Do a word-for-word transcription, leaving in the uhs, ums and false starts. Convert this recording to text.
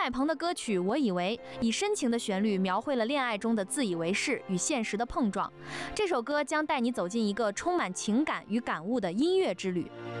乃鹏的歌曲《我以为》以深情的旋律描绘了恋爱中的自以为是与现实的碰撞。这首歌将带你走进一个充满情感与感悟的音乐之旅。